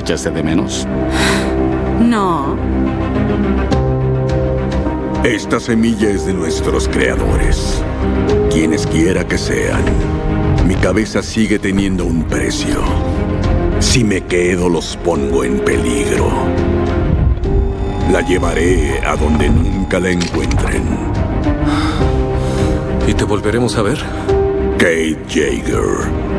echaste de menos? No. Esta semilla es de nuestros creadores. Quienes quiera que sean, mi cabeza sigue teniendo un precio. Si me quedo, los pongo en peligro. La llevaré a donde nunca la encuentren. ¿Y te volveremos a ver? Kate Yeager,